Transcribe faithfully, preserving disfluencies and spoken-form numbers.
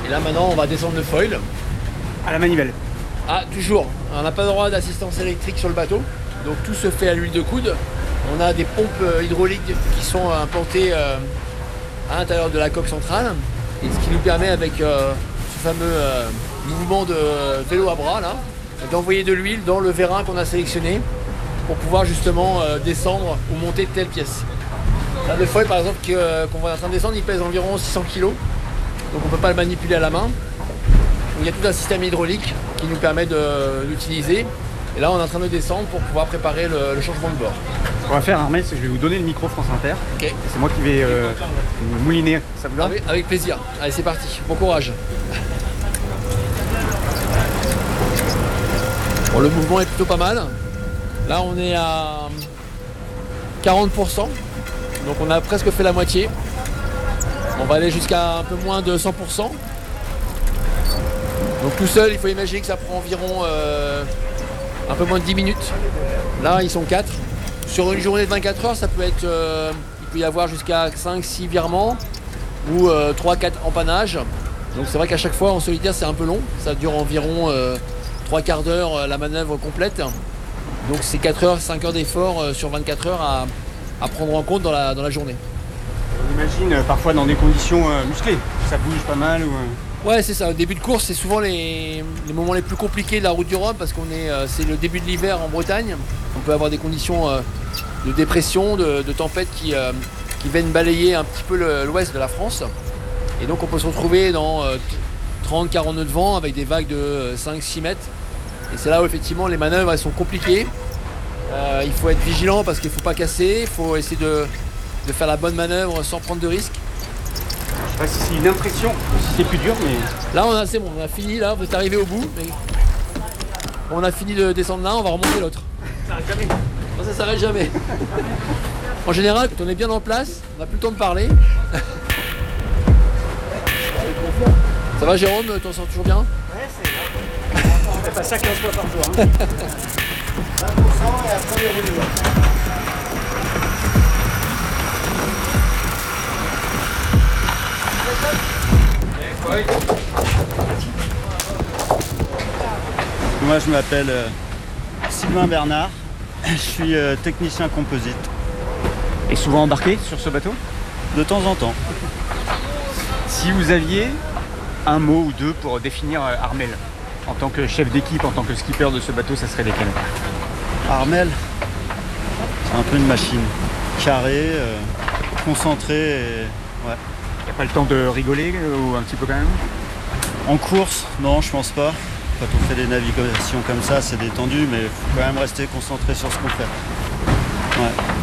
Et là maintenant on va descendre le foil. À la manivelle. Ah, toujours. On n'a pas le droit d'assistance électrique sur le bateau. Donc tout se fait à l'huile de coude. On a des pompes hydrauliques qui sont implantées euh, à l'intérieur de la coque centrale. Et ce qui nous permet avec euh, ce fameux euh, mouvement de vélo à bras là, d'envoyer de l'huile dans le vérin qu'on a sélectionné pour pouvoir justement euh, descendre ou monter telle pièce. Là, le foil par exemple que, euh, qu'on va en train de descendre, il pèse environ six cents kilos. Donc on ne peut pas le manipuler à la main. Donc, il y a tout un système hydraulique qui nous permet de l'utiliser. Et là on est en train de descendre pour pouvoir préparer le, le changement de bord. Ce qu'on va faire, Armel, c'est que je vais vous donner le micro France Inter. Ok. C'est moi qui vais euh, mouliner. Ça vous va? Avec, avec plaisir. Allez, c'est parti. Bon courage. Bon, le mouvement est plutôt pas mal. Là, on est à quarante pour cent. Donc, on a presque fait la moitié. On va aller jusqu'à un peu moins de cent pour cent. Donc, tout seul, il faut imaginer que ça prend environ euh, un peu moins de dix minutes. Là, ils sont quatre. Sur une journée de vingt-quatre heures, ça peut être, euh, il peut y avoir jusqu'à cinq six virements ou euh, trois quatre empannages. Donc c'est vrai qu'à chaque fois en solitaire c'est un peu long, ça dure environ euh, trois quarts d'heure euh, la manœuvre complète. Donc c'est quatre heures, cinq heures d'effort euh, sur vingt-quatre heures à, à prendre en compte dans la, dans la journée. On imagine euh, parfois dans des conditions euh, musclées, ça bouge pas mal ou... Euh... Ouais, c'est ça. Au début de course, c'est souvent les, les moments les plus compliqués de la route du Rhum parce qu'on est, euh, c'est le début de l'hiver en Bretagne. On peut avoir des conditions euh, de dépression, de, de tempête qui, euh, qui viennent balayer un petit peu le, l'ouest de la France. Et donc, on peut se retrouver dans euh, trente à quarante nœuds de vent avec des vagues de cinq six mètres. Et c'est là où effectivement les manœuvres elles sont compliquées. Euh, il faut être vigilant parce qu'il ne faut pas casser. Il faut essayer de, de faire la bonne manœuvre sans prendre de risques. Je sais pas si c'est une impression ou si c'est plus dur, mais... Là, on a, c'est bon, on a fini, là, vous êtes arrivé au bout. Mais... On a fini de descendre là, on va remonter l'autre. Ça s'arrête jamais. Non, ça s'arrête jamais. En général, quand on est bien en place, on n'a plus le temps de parler. Ça va, Jérôme, t'en sens toujours bien? Ouais, c'est... On fait pas ça quinze fois par jour. Hein. vingt pour cent et après les roues. Moi je m'appelle euh, Sylvain Bernard, je suis euh, technicien composite. Et souvent embarqué sur ce bateau? De temps en temps. Si vous aviez un mot ou deux pour définir euh, Armel, en tant que chef d'équipe, en tant que skipper de ce bateau, ça serait lesquels? Armel, c'est un peu une machine. Carré, euh, concentré et... ouais. Il n'y a pas le temps de rigoler euh, ou un petit peu quand même? En course, non je pense pas. Quand on fait des navigations comme ça, c'est détendu, mais il faut quand même rester concentré sur ce qu'on fait. Ouais.